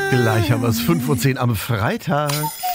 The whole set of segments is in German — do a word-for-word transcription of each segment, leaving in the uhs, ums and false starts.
Gleich haben wir es fünf Uhr zehn am Freitag.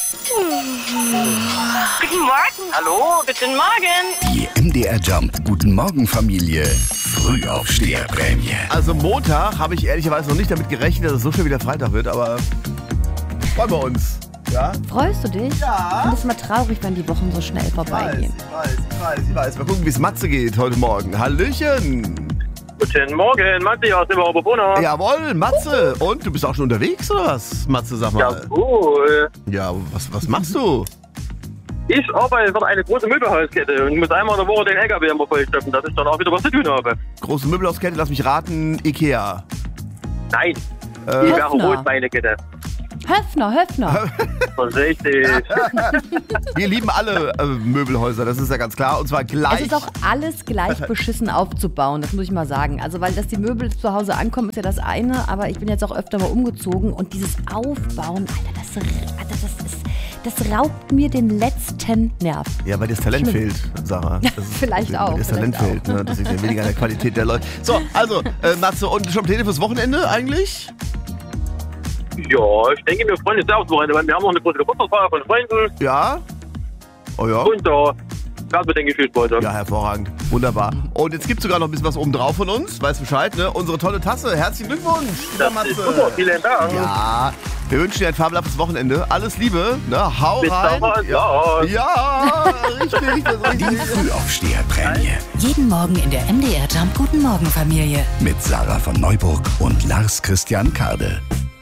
Guten Morgen. Hallo, guten Morgen. Die M D R Jump Guten Morgen Familie Frühaufsteherprämie. Also Montag habe ich ehrlicherweise noch nicht damit gerechnet, dass es so schnell wieder Freitag wird, aber freuen wir uns. Ja? Freust du dich? Ja. Ich finde es immer traurig, wenn die Wochen so schnell vorbeigehen. Ich weiß, ich weiß, ich weiß. Mal gucken, wie es Matze geht heute Morgen. Hallöchen. Guten Morgen, Matze aus dem Oberbrunner. Jawohl, Matze. Und du bist auch schon unterwegs, oder was? Matze, sag mal. Ja, cool. Ja, was, was machst du? Ich arbeite für eine große Möbelhauskette und muss einmal in der Woche den L K W immer vollstopfen, dass ich dann auch wieder was zu tun habe. Große Möbelhauskette, lass mich raten, Ikea. Nein, Äh, die wäre Höfner. Rotbeinekette. Höfner, Höfner. Richtig. Wir lieben alle äh, Möbelhäuser, das ist ja ganz klar. Und zwar gleich. Es ist auch alles gleich beschissen aufzubauen, das muss ich mal sagen. Also, weil dass die Möbel zu Hause ankommen, ist ja das eine, aber ich bin jetzt auch öfter mal umgezogen und dieses Aufbauen, Alter, das, Alter, das ist, das raubt mir den letzten Nerv. Ja, weil dir das Talent Schlimm. fehlt, Sarah. Das ist, Vielleicht auch, Weil dir das Talent vielleicht fehlt, ne? Das liegt ja weniger an der Qualität der Leute. So, also, äh, Matze, und schon Pläne fürs Wochenende eigentlich? Ja, ich denke, wir freuen uns sehr aufs Wochenende, weil wir haben noch eine große Geburtstagsfeier von Freunden Ja? Oh ja? und da werden wir, denke ich, viel Spaß haben. Ja, hervorragend. Wunderbar. Und jetzt gibt es sogar noch ein bisschen was obendrauf von uns. Weiß Bescheid, ne? Unsere tolle Tasse. Herzlichen Glückwunsch, lieber Das Matze. ist super, vielen Dank. Ja, wir wünschen dir ein fabelhaftes Wochenende. Alles Liebe, ne? Hau Bis rein. dann, ja. Ja, richtig, das ist Die richtig. Frühaufsteherprämie Jeden Morgen in der M D R Jump Guten Morgen Familie. mit Sarah von Neuburg und Lars Christian Kade.